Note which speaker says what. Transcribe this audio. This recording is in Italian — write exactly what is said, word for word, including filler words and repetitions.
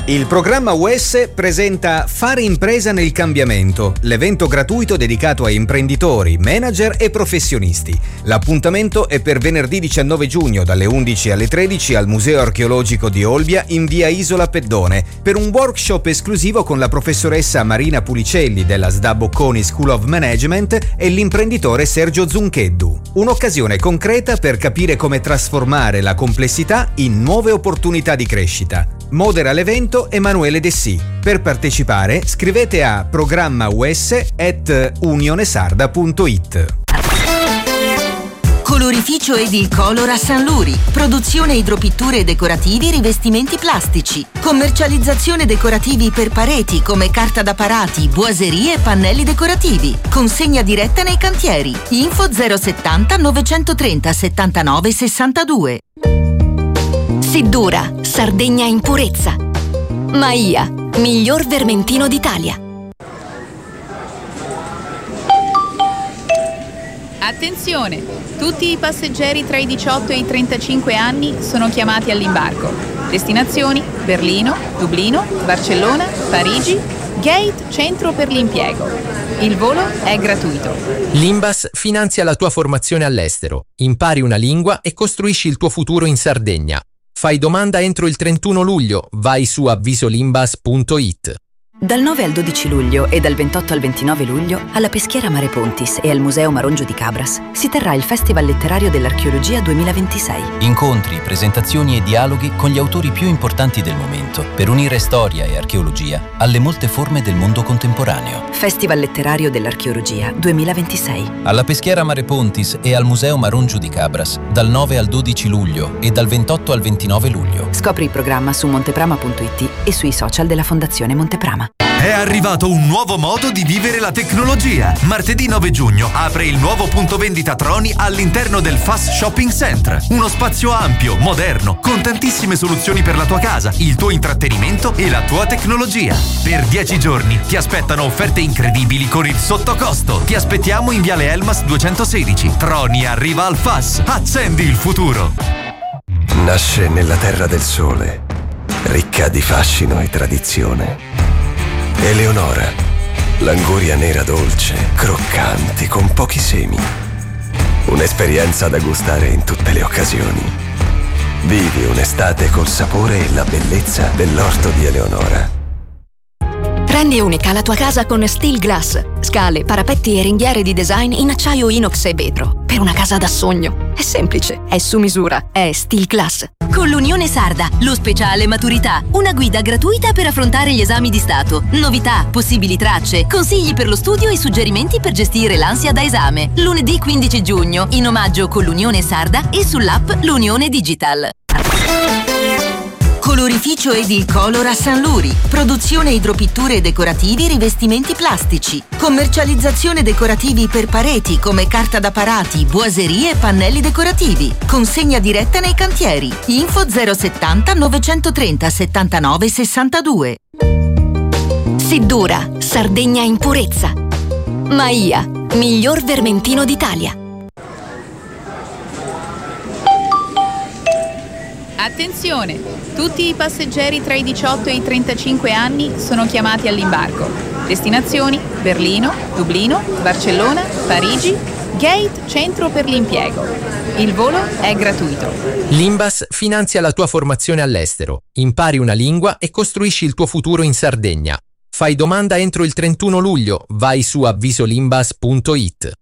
Speaker 1: Il programma U S presenta Fare impresa nel cambiamento, l'evento gratuito dedicato a imprenditori, manager e professionisti. L'appuntamento è per venerdì diciannove giugno dalle undici alle tredici al Museo Archeologico di Olbia in via Isola Peddone per un workshop esclusivo con la professoressa Marina Pulicelli della S D A Bocconi School of Management e l'imprenditore Sergio Zuncheddu. Un'occasione concreta per capire come trasformare la complessità in nuove opportunità di crescita. Modera l'evento Emanuele Dessì. Per partecipare scrivete a programma us at unionesarda punto it.
Speaker 2: Colorificio Edilcolor a San Luri. Produzione idropitture e decorativi rivestimenti plastici. Commercializzazione decorativi per pareti come carta da parati, boiserie e pannelli decorativi. Consegna diretta nei cantieri. Info zero settanta novecentotrenta settantanove sessantadue.
Speaker 3: Siddura, Sardegna in purezza. Maia, miglior vermentino d'Italia.
Speaker 4: Attenzione! Tutti i passeggeri tra i diciotto e i trentacinque anni sono chiamati all'imbarco. Destinazioni: Berlino, Dublino, Barcellona, Parigi, Gate Centro per l'impiego. Il volo è gratuito.
Speaker 5: L'Imbas finanzia la tua formazione all'estero. Impari una lingua e costruisci il tuo futuro in Sardegna. Fai domanda entro il trentuno luglio. Vai su avvisolimbas punto it.
Speaker 6: Dal nove al dodici luglio e dal ventotto al ventinove luglio alla Peschiera Mare Pontis e al Museo Marongio di Cabras si terrà il Festival Letterario dell'Archeologia duemilaventisei.
Speaker 7: Incontri, presentazioni e dialoghi con gli autori più importanti del momento per unire storia e archeologia alle molte forme del mondo contemporaneo.
Speaker 6: Festival Letterario dell'Archeologia duemilaventisei.
Speaker 7: Alla Peschiera Mare Pontis e al Museo Marongio di Cabras dal nove al dodici luglio e dal ventotto al ventinove luglio.
Speaker 6: Scopri il programma su monteprama punto it e sui social della Fondazione Monteprama.
Speaker 8: È arrivato un nuovo modo di vivere la tecnologia. Martedì nove giugno apre il nuovo punto vendita Troni all'interno del Fast Shopping Center. Uno spazio ampio, moderno, con tantissime soluzioni per la tua casa, il tuo intrattenimento e la tua tecnologia. Per dieci giorni ti aspettano offerte incredibili con il sottocosto. Ti aspettiamo in Viale Elmas duecentosedici. Troni arriva al Fas. Accendi il futuro.
Speaker 9: Nasce nella terra del sole, ricca di fascino e tradizione. Eleonora, l'anguria nera dolce, croccante, con pochi semi. Un'esperienza da gustare in tutte le occasioni. Vivi un'estate col sapore e la bellezza dell'orto di Eleonora.
Speaker 3: Rendi unica la tua casa con Steel Glass. Scale, parapetti e ringhiere di design in acciaio inox e vetro. Per una casa da sogno. È semplice, è su misura, è Steel Glass.
Speaker 2: Con l'Unione Sarda, lo speciale maturità. Una guida gratuita per affrontare gli esami di Stato. Novità, possibili tracce, consigli per lo studio e suggerimenti per gestire l'ansia da esame. Lunedì quindici giugno, in omaggio con l'Unione Sarda e sull'app L'Unione Digital. Colorificio Edilcolor a San Luri. Produzione idropitture e decorativi rivestimenti plastici. Commercializzazione decorativi per pareti come carta da parati, boiserie e pannelli decorativi. Consegna diretta nei cantieri. Info zero settanta novecentotrenta settantanove sessantadue.
Speaker 3: Siddura, Sardegna in purezza. Maia, miglior vermentino d'Italia.
Speaker 4: Attenzione! Tutti i passeggeri tra i diciotto e i trentacinque anni sono chiamati all'imbarco. Destinazioni: Berlino, Dublino, Barcellona, Parigi, Gate Centro per l'impiego. Il volo è gratuito.
Speaker 5: L'Imbas finanzia la tua formazione all'estero. Impari una lingua e costruisci il tuo futuro in Sardegna. Fai domanda entro il trentuno luglio. Vai su avvisolimbas punto it.